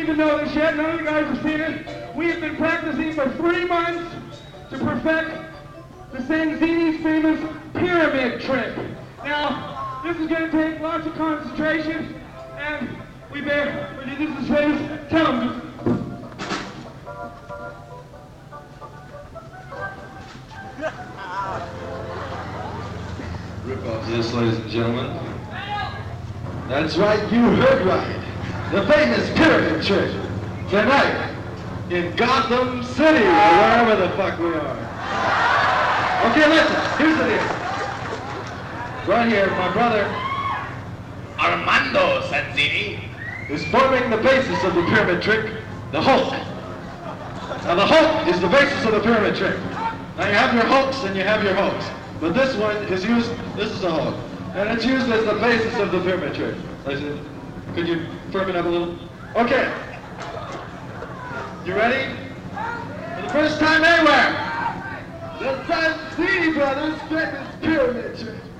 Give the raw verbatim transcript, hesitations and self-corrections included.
even know this yet. None of you guys have seen it. We have been practicing for three months to perfect the Sanzini's famous pyramid trick. Now, this is going to take lots of concentration, and we bear, this is famous. Tell them. Rip-off this, ladies and gentlemen. That's right, you heard right. The famous pyramid trick. Tonight, in Gotham City, or wherever the fuck we are. Okay, listen, here's the deal. Right here, my brother, Armando Sanzini, is forming the basis of the pyramid trick, the Hulk. Now the Hulk is the basis of the pyramid trick. Now you have your Hulks and you have your Hulks. But this one is used, this is a Hulk. And it's used as the basis of the pyramid trick. Listen, could you firm it up a little? Okay. You ready? For the first time anywhere, the Sanzini brothers famous pyramid trick.